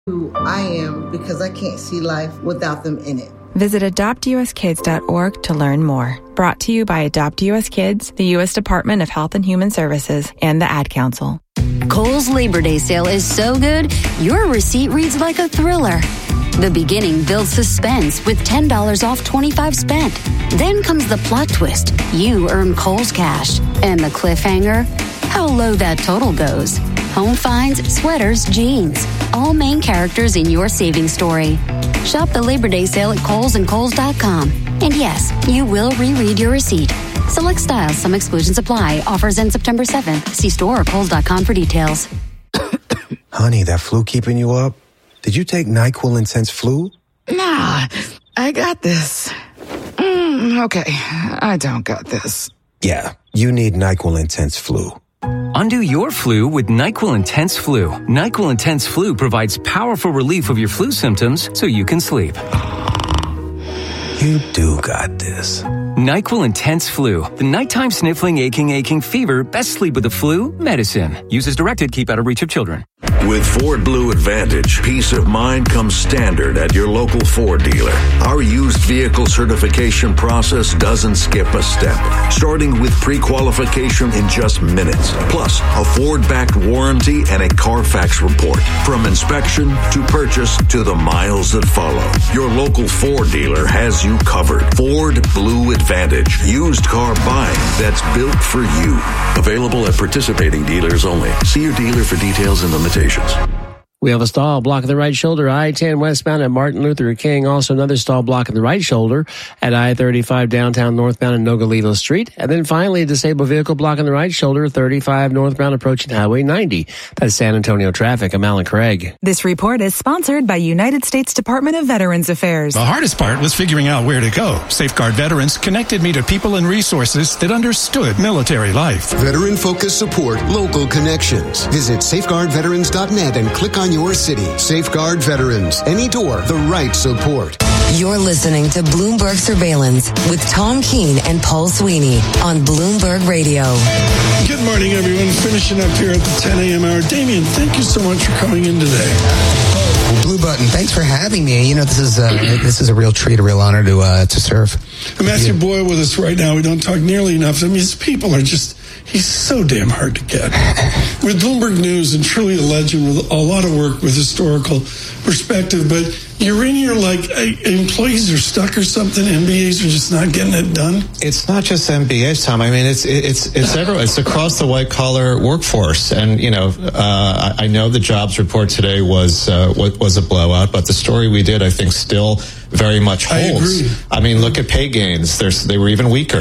Who I am because I can't see life without them in it. Visit adoptuskids.org to learn more. Brought to you by Adopt US Kids, the U.S. Department of Health and Human Services, and the Ad Council. Kohl's Labor Day sale is so good, your receipt reads like a thriller. The beginning builds suspense with $10 off $25 spent. Then comes the plot twist. You earn Kohl's cash. And the cliffhanger? How low that total goes. Home finds, sweaters, jeans. All main characters in your savings story. Shop the Labor Day sale at Kohl's and Kohl's.com. And yes, you will reread your receipt. Select styles, some exclusions apply. Offers end September 7th. See store or Kohl's.com for details. Honey, that flu keeping you up? Did you take NyQuil Intense Flu? Nah, I got this. Okay, I don't got this. Yeah, you need NyQuil Intense Flu. Undo your flu with NyQuil Intense Flu. NyQuil Intense Flu provides powerful relief of your flu symptoms so you can sleep. You do got this. NyQuil Intense Flu. The nighttime sniffling, aching fever. Best sleep with the flu medicine. Use as directed. Keep out of reach of children. With Ford Blue Advantage, peace of mind comes standard at your local Ford dealer. Our used vehicle certification process doesn't skip a step, starting with pre-qualification in just minutes, plus a Ford-backed warranty and a Carfax report. From inspection to purchase to the miles that follow, your local Ford dealer has you covered. Ford Blue Advantage, used car buying that's built for you. Available at participating dealers only. See your dealer for details and limitations. We have a stall block in the right shoulder, I-10 westbound at Martin Luther King. Also another stall block in the right shoulder at I-35 downtown northbound at Nogales Street. And then finally a disabled vehicle block in the right shoulder, 35 northbound approaching Highway 90. That's San Antonio traffic. I'm Alan Craig. This report is sponsored by United States Department of Veterans Affairs. The hardest part was figuring out where to go. Safeguard Veterans connected me to people and resources that understood military life. Veteran-focused support, local connections. Visit safeguardveterans.net and click on your city. Safeguard Veterans. Any door, the right support. You're listening to Bloomberg Surveillance with Tom Keene and Paul Sweeney on Bloomberg Radio. Good morning, everyone. Finishing up here at the 10 a.m. hour. Damien, thank you so much for coming in today. Blue Button, thanks for having me. You know, this is a real treat, a real honor to serve. And Matthew Boyle with us right now. We don't talk nearly enough. I mean, his people are just, he's so damn hard to get. With Bloomberg News and truly a legend with a lot of work with historical perspective, but you're in here like employees are stuck or something. MBAs are just not getting it done. It's not just MBAs, Tom. I mean, it's everywhere. It's across the white collar workforce. And you know, I know the jobs report today was a blowout, but the story we did, I think, still very much holds. I mean, look at pay gains. They were even weaker,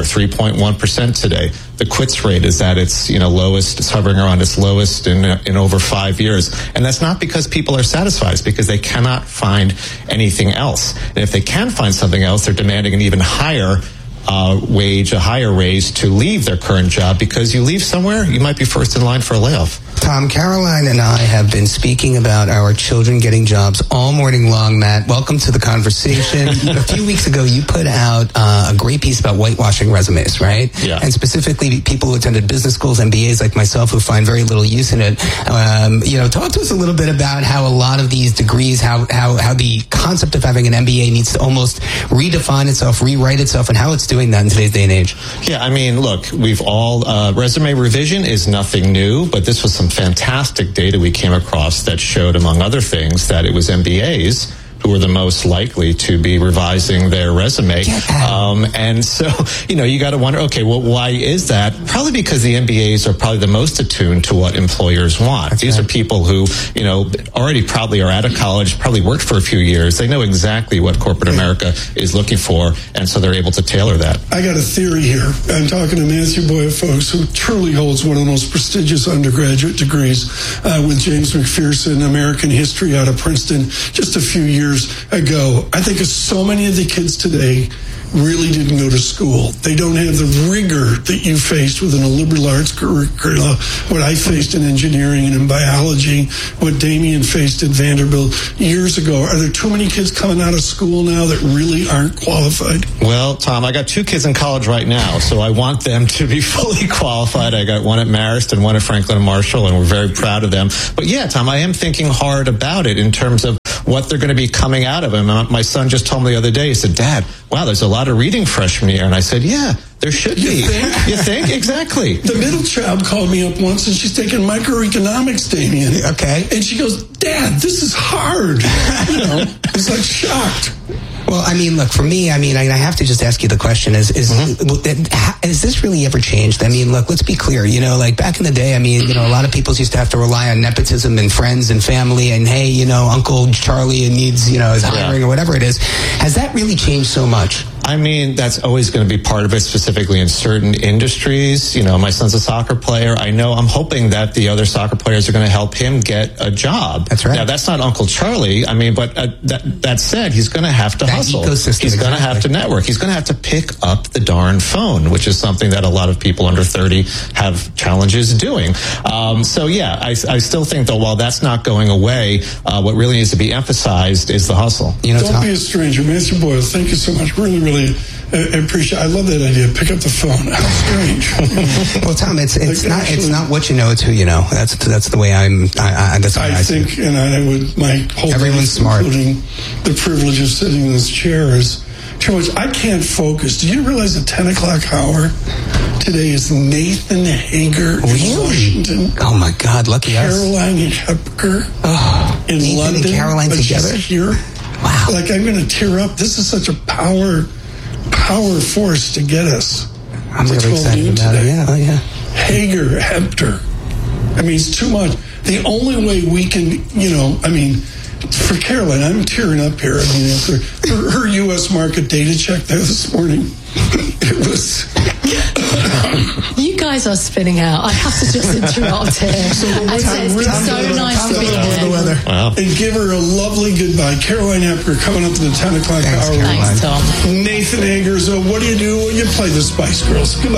3.1% today. The quits rate is at its lowest. It's hovering around its lowest in over 5 years, and that's not because people are satisfied. It's because they cannot find anything else. And if they can find something else, they're demanding an even higher wage, a higher raise to leave their current job, because you leave somewhere, you might be first in line for a layoff. Tom, Caroline and I have been speaking about our children getting jobs all morning long. Matt, welcome to the conversation. A few weeks ago, you put out a great piece about whitewashing resumes, right? Yeah. And specifically people who attended business schools, MBAs like myself, who find very little use in it. Talk to us a little bit about how a lot of these degrees, how the concept of having an MBA needs to almost redefine itself, rewrite itself, and how it's doing that in today's day and age. Yeah, I mean, look, we've all, resume revision is nothing new, but this was some fantastic data we came across that showed, among other things, that it was MBAs who were the most likely to be revising their resume. And so, you got to wonder, okay, well, why is that? Probably because the MBAs are probably the most attuned to what employers want. These are people who, already probably are out of college, probably worked for a few years. They know exactly what corporate America is looking for, and so they're able to tailor that. I got a theory here. I'm talking to Matthew Boyle, folks, who truly holds one of the most prestigious undergraduate degrees with James McPherson, American History out of Princeton, just a few years ago. I think so many of the kids today really didn't go to school. They don't have the rigor that you faced within a liberal arts curricula, what I faced in engineering and in biology, what Damien faced at Vanderbilt years ago. Are there too many kids coming out of school now that really aren't qualified? Well, Tom, I got 2 kids in college right now, so I want them to be fully qualified. I got one at Marist and one at Franklin and Marshall, and we're very proud of them. But yeah, Tom, I am thinking hard about it in terms of what they're going to be coming out of them. My son just told me the other day, he said, Dad, wow, there's a lot of reading freshman year. And I said, yeah, there should be. You think? Exactly. The middle child called me up once, and she's taking microeconomics, Damien. Okay. And she goes, Dad, this is hard. It's like shocked. Well, I mean, look, for me, I have to just ask you the question, is this really ever changed? I mean, look, let's be clear, like back in the day, a lot of people used to have to rely on nepotism and friends and family and, hey, Uncle Charlie needs, is hiring or whatever it is. Has that really changed so much? I mean, that's always going to be part of it, specifically in certain industries. My son's a soccer player. I'm hoping that the other soccer players are going to help him get a job. That's right. Now, that's not Uncle Charlie. But that said, he's going to have to hustle. He's going to have to network. He's going to have to pick up the darn phone, which is something that a lot of people under 30 have challenges doing. I still think, though, while that's not going away, what really needs to be emphasized is the hustle. Don't be a stranger. Matthew Boyle, thank you so much. Really appreciate. I love that idea. Pick up the phone. How strange. Well, Tom, it's not what you know, it's who you know. That's the way that's the way I think, and I would. My whole everyone's smart, including the privilege of sitting in this chair, is too much. I can't focus. Do you realize the 10 o'clock hour today is Nathan Hager in Washington? Oh my God, lucky us. Caroline Hepker in Nathan London. And Caroline together. Here. Wow. Like, I'm going to tear up. This is such a power force to get us. I'm really excited about it. Yeah. Hager, Hepter. It's too much. The only way we can, for Caroline, I'm tearing up here. After her U.S. market data check there this morning, it was... You guys are spinning out. I have to just interrupt here. It's been so nice to be here. Wow. And give her a lovely goodbye. Caroline Hepker coming up to the 10 o'clock hour. Thanks, Tom. Nathan Hager. So what do? You play the Spice Girls. Goodbye.